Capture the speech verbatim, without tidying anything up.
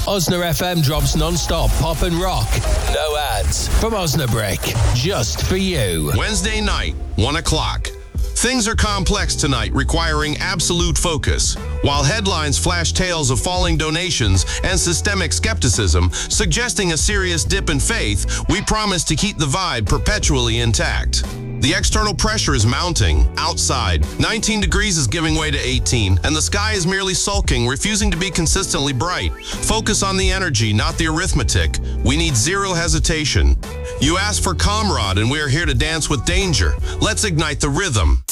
Osna F M drops non-stop pop and rock. No ads. From Osnabrick. Just for you. Wednesday night, one o'clock. Things are complex tonight, requiring absolute focus. While headlines flash tales of falling donations and systemic skepticism, suggesting a serious dip in faith, we promise to keep the vibe perpetually intact. The external pressure is mounting. Outside, nineteen degrees is giving way to eighteen, and the sky is merely sulking, refusing to be consistently bright. Focus on the energy, not the arithmetic. We need zero hesitation. You asked for Comrade, and we are here to dance with danger. Let's ignite the rhythm.